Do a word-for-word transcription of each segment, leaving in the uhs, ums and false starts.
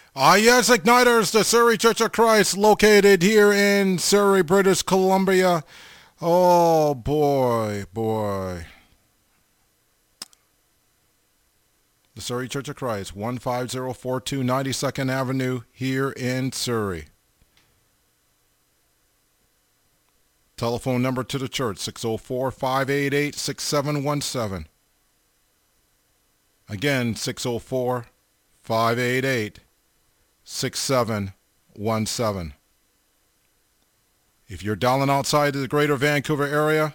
Ah, yes, Igniters, the Surrey Church of Christ, located here in Surrey, British Columbia. Oh, boy, boy. The Surrey Church of Christ, one five zero four two ninety-second Avenue, here in Surrey. Telephone number to the church, six oh four, five eight eight, six seven one seven. Again, six oh four, five eight eight, six seven one seven. If you're dialing outside the greater Vancouver area,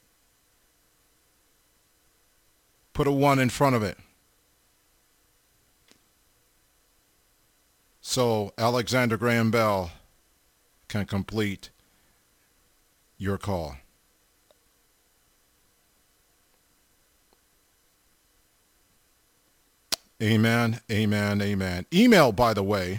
put a one in front of it. So Alexander Graham Bell can complete your call. Amen, amen, amen. Email, by the way,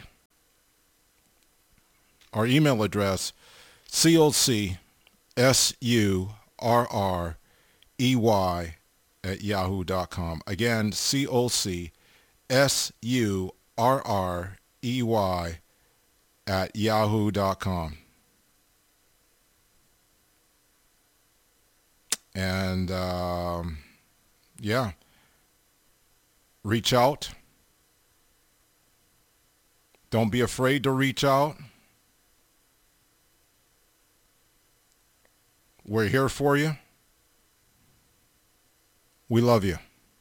our email address, C O C S U R R E Y at yahoo dot com. Again, C O C S U R R E Y at yahoo dot com. And, um, yeah, reach out. Don't be afraid to reach out. We're here for you. We love you.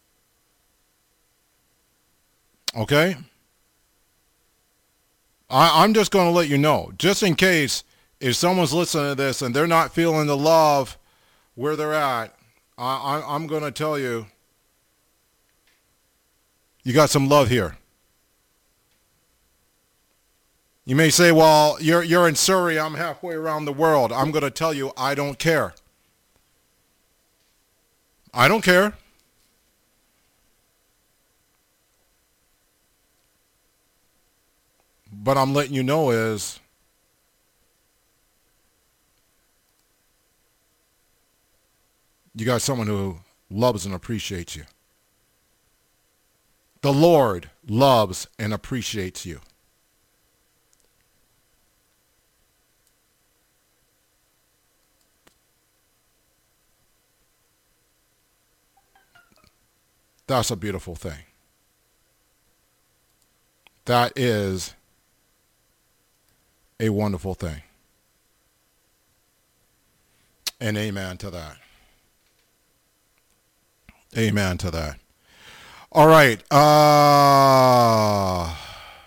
Okay? I, I'm just going to let you know, just in case if someone's listening to this and they're not feeling the love where they're at, I, I, I'm going to tell you, you got some love here. You may say, well, you're, you're in Surrey, I'm halfway around the world. I'm going to tell you, I don't care. I don't care. But I'm letting you know is, you got someone who loves and appreciates you. The Lord loves and appreciates you. That's a beautiful thing. That is a wonderful thing. And amen to that. Amen to that. All right. Uh,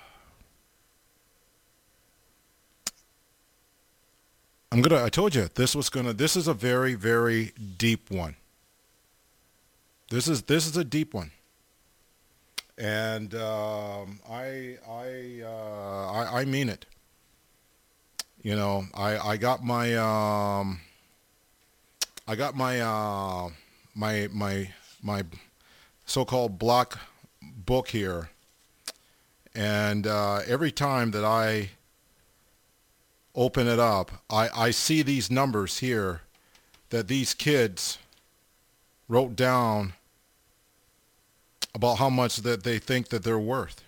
I'm gonna. I told you this was gonna. This is a very, very deep one. This is this is a deep one, and um, I I, uh, I I mean it. You know, I I got my um, I got my uh, my my my so-called black book here, and uh, every time that I open it up, I, I see these numbers here that these kids wrote down about how much that they think that they're worth.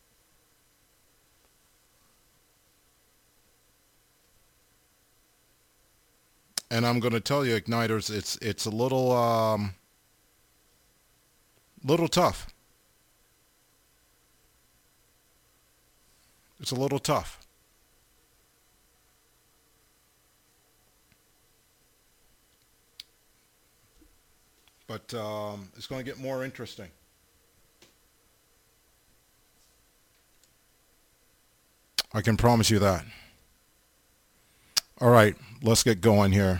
And I'm going to tell you, Igniters, it's it's a little um, little tough. It's a little tough. But um, it's going to get more interesting. I can promise you that. All right, let's get going here.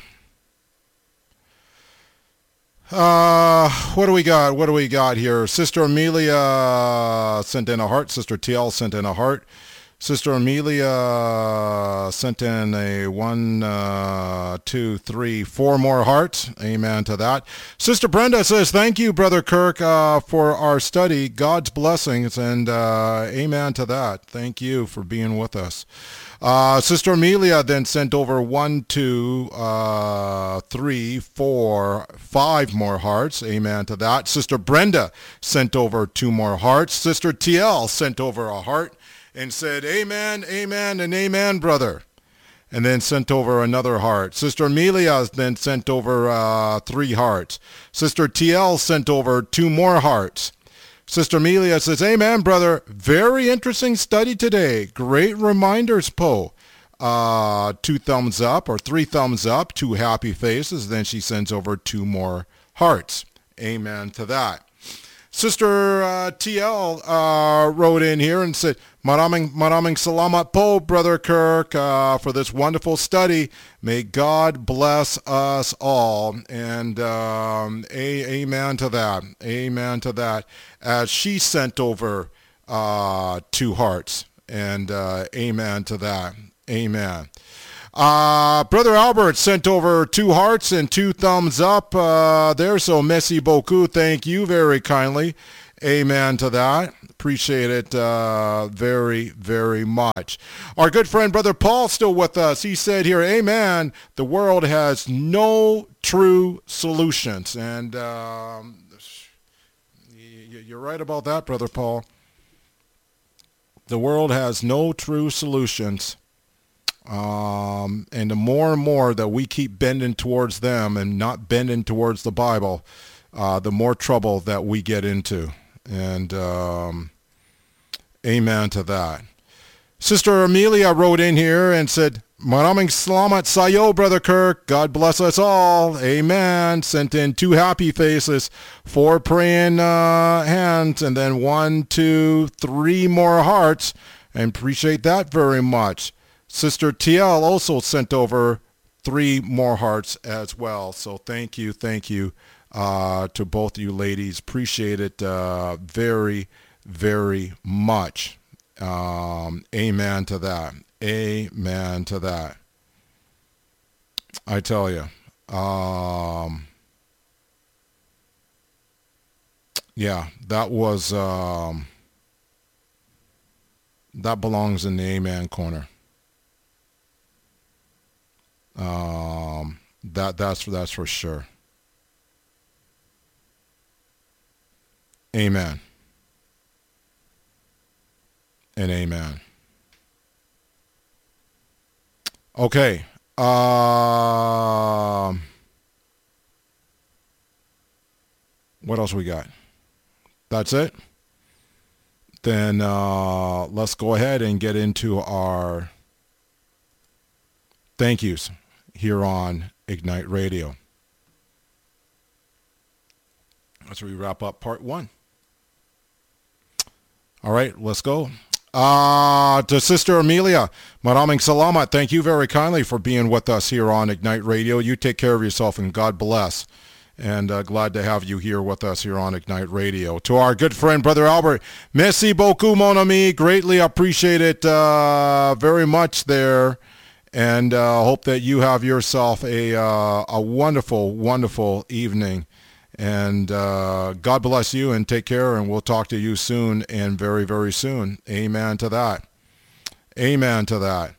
Uh, what do we got? What do we got here? Sister Amelia sent in a heart. Sister T L sent in a heart. Sister Amelia sent in a one, uh, two, three, four more hearts. Amen to that. Sister Brenda says, thank you, Brother Kirk, uh, for our study. God's blessings, and uh, amen to that. Thank you for being with us. Uh, Sister Amelia then sent over one, two, uh, three, four, five more hearts. Amen to that. Sister Brenda sent over two more hearts. Sister T L sent over a heart. and said, amen, amen, and amen, brother. And then sent over another heart. Sister Amelia then sent over uh, three hearts. Sister T L sent over two more hearts. Sister Amelia says, amen, brother. Very interesting study today. Great reminders, Poe. Uh, two thumbs up or three thumbs up, two happy faces. Then she sends over two more hearts. Amen to that. Sister uh, T L uh, wrote in here and said, Maraming, maraming salamat po, Brother Kirk, uh, for this wonderful study. May God bless us all. And um, a, amen to that. Amen to that. As she sent over uh, two hearts. And uh, amen to that. Amen. Uh, Brother Albert sent over two hearts and two thumbs up uh, there. So merci beaucoup. Thank you very kindly. Amen to that. Appreciate it uh, very, very much. Our good friend, Brother Paul, still with us. He said here, amen, the world has no true solutions. And um, you're right about that, Brother Paul. The world has no true solutions. Um, and the more and more that we keep bending towards them and not bending towards the Bible, uh, the more trouble that we get into. And um, amen to that. Sister Amelia wrote in here and said, Maraming salamat sayo, Brother Kirk. God bless us all. Amen. Sent in two happy faces, four praying uh, hands, and then one, two, three more hearts. And appreciate that very much. Sister T L also sent over three more hearts as well. So thank you, thank you uh, to both of you ladies. Appreciate it uh, very, very much. Um, amen to that. Amen to that. I tell you. Um, yeah, that was, um, that belongs in the amen corner. Um, that that's that's for sure. Amen. And amen. Okay. Um, what else we got? That's it. Then uh, let's go ahead and get into our thank yous here on Ignite Radio. As we wrap up part one. All right, let's go. Uh, to Sister Amelia, maraming salamat. Thank you very kindly for being with us here on Ignite Radio. You take care of yourself and God bless. And uh, glad to have you here with us here on Ignite Radio. To our good friend, Brother Albert, merci beaucoup, mon ami. Greatly appreciate it uh, very much there. And uh, hope that you have yourself a uh, a wonderful, wonderful evening. And uh, God bless you and take care. And we'll talk to you soon and very, very soon. Amen to that. Amen to that.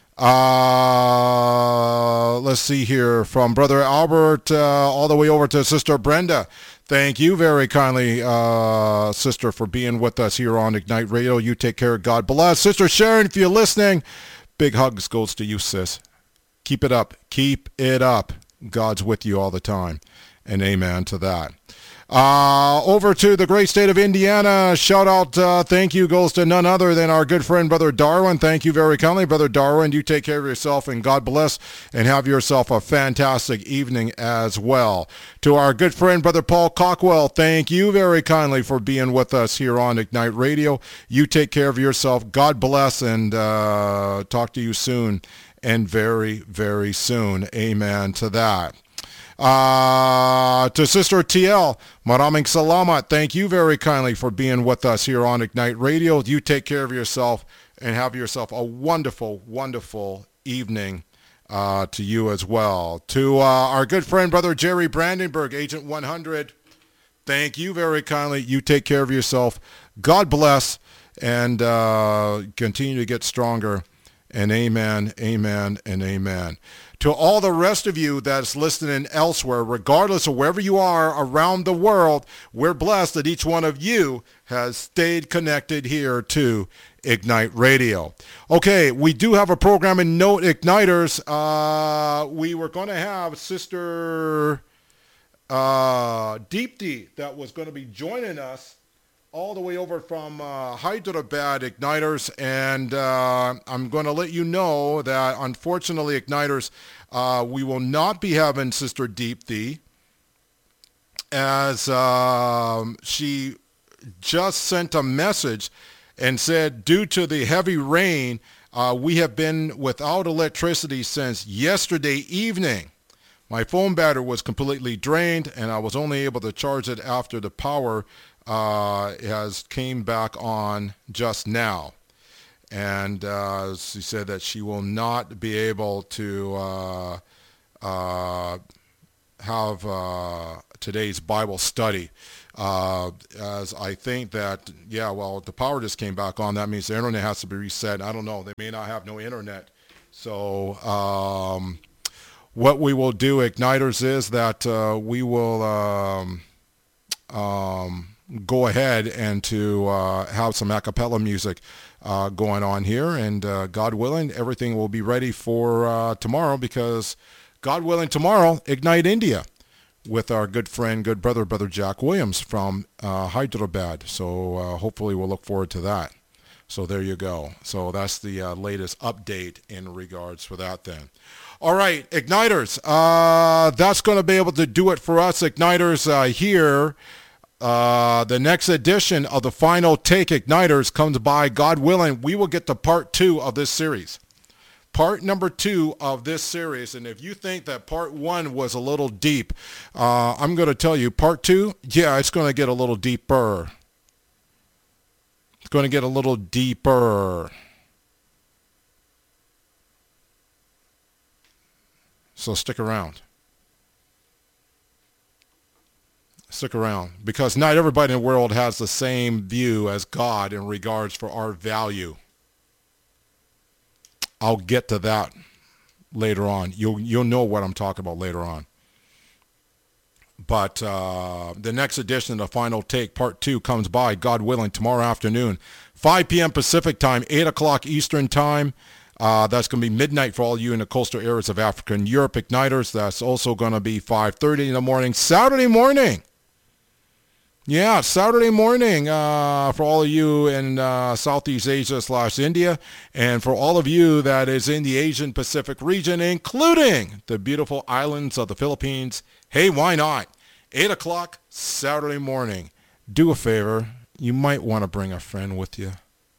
Uh, let's see here from Brother Albert uh, all the way over to Sister Brenda. Thank you very kindly, uh, Sister, for being with us here on Ignite Radio. You take care. God bless. Sister Sharon, if you're listening, big hugs goes to you, sis. Keep it up. Keep it up. God's with you all the time. And amen to that. Uh, over to the great state of Indiana. Shout out, uh, thank you goes to none other than our good friend, Brother Darwin. Thank you very kindly, Brother Darwin. You take care of yourself and God bless and have yourself a fantastic evening as well. To our good friend, Brother Paul Cockwell, thank you very kindly for being with us here on Ignite Radio. You take care of yourself. God bless and uh, talk to you soon and very, very soon. Amen to that. Uh, to Sister T L, maraming salamat. Thank you very kindly for being with us here on Ignite Radio. You take care of yourself and have yourself a wonderful, wonderful evening uh, to you as well. To uh, our good friend, Brother Jerry Brandenburg, Agent one hundred, thank you very kindly. You take care of yourself. God bless and uh, continue to get stronger. And amen, amen, and amen. To all the rest of you that's listening elsewhere, regardless of wherever you are around the world, we're blessed that each one of you has stayed connected here to Ignite Radio. Okay, we do have a program in Note Igniters. Uh, we were going to have Sister uh, Deepti that was going to be joining us all the way over from uh, Hyderabad Igniters, and uh, I'm going to let you know that unfortunately, Igniters, uh, we will not be having Sister Deepti, as um, she just sent a message and said, due to the heavy rain, uh, we have been without electricity since yesterday evening. My phone battery was completely drained, and I was only able to charge it after the power uh, has came back on just now. And uh, she said that she will not be able to uh, uh, have uh, today's Bible study. Uh, as I think that, yeah, well, the power just came back on. That means the internet has to be reset. I don't know. They may not have no internet. So um, what we will do, Igniters, is that uh, we will um, um, go ahead and to uh, have some a cappella music uh, going on here. And uh, God willing, everything will be ready for uh, tomorrow, because God willing, tomorrow, Ignite India, with our good friend, good brother, Brother Jack Williams from uh, Hyderabad. So uh, hopefully we'll look forward to that. So there you go. So that's the uh, latest update in regards for that then. All right, Igniters, uh, that's going to be able to do it for us, Igniters, uh, here. Uh, the next edition of the Final Take Igniters comes by, God willing. We will get to part two of this series. Part number two of this series. And if you think that part one was a little deep, uh, I'm going to tell you, part two, yeah, it's going to get a little deeper. It's going to get a little deeper. So stick around. Stick around, because not everybody in the world has the same view as God in regards for our value. I'll get to that later on. You'll you'll know what I'm talking about later on. But uh, the next edition of the Final Take, Part two, comes by, God willing, tomorrow afternoon, five p.m. Pacific time, eight o'clock Eastern time. Uh, that's going to be midnight for all you in the coastal areas of Africa and Europe, Igniters. That's also going to be five thirty in the morning, Saturday morning. Yeah, Saturday morning uh, for all of you in uh, Southeast Asia slash India, and for all of you that is in the Asian Pacific region, including the beautiful islands of the Philippines. Hey, why not? eight o'clock Saturday morning. Do a favor. You might want to bring a friend with you.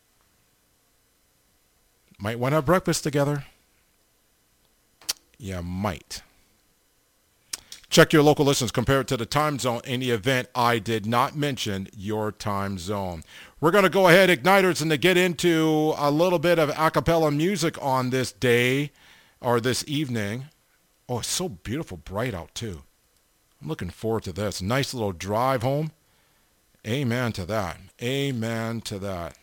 Might want to have breakfast together. You might. Check your local listings, compare it to the time zone in the event I did not mention your time zone. We're going to go ahead, Igniters, and to get into a little bit of a cappella music on this day or this evening. Oh, it's so beautiful, bright out too. I'm looking forward to this. Nice little drive home. Amen to that. Amen to that.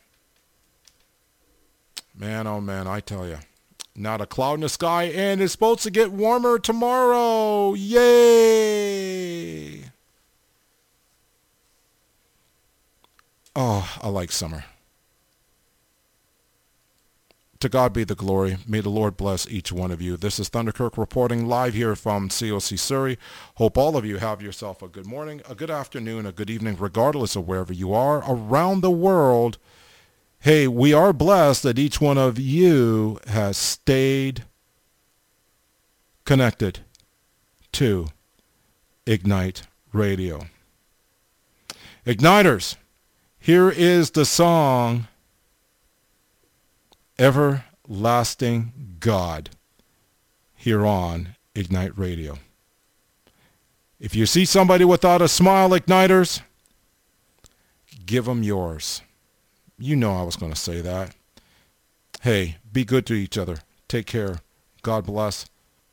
Man, oh man, I tell you. Not a cloud in the sky, and it's supposed to get warmer tomorrow. Yay! Oh, I like summer. To God be the glory. May the Lord bless each one of you. This is Thunderkirk reporting live here from C O C Surrey. Hope all of you have yourself a good morning, a good afternoon, a good evening, regardless of wherever you are around the world. Hey, we are blessed that each one of you has stayed connected to Ignite Radio. Igniters, here is the song, Everlasting God, here on Ignite Radio. If you see somebody without a smile, Igniters, give them yours. You know I was going to say that. Hey, be good to each other. Take care. God bless.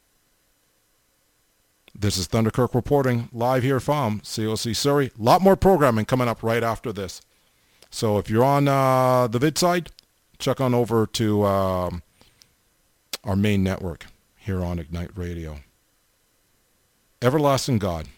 This is Thunderkirk reporting live here from C O C Surrey. A lot more programming coming up right after this. So if you're on uh, the vid side, check on over to um, our main network here on Ignite Radio. Everlasting God.